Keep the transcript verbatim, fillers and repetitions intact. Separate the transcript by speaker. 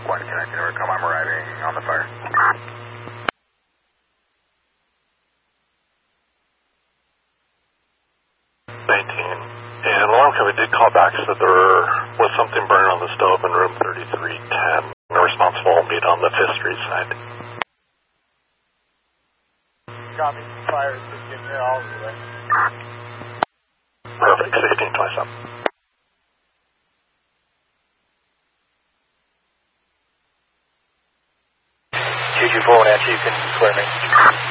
Speaker 1: one connecting over, come, I'm arriving on the fire.
Speaker 2: nineteen. And alarm company did call back, said there was something burning on the stove in room thirty-three ten. The responsible will meet on the Fifth Street side.
Speaker 3: Copy, fire, sixteen here, all the way.
Speaker 2: Perfect, sixteen twenty-seven.
Speaker 3: two two four, Nancy, you can clear me.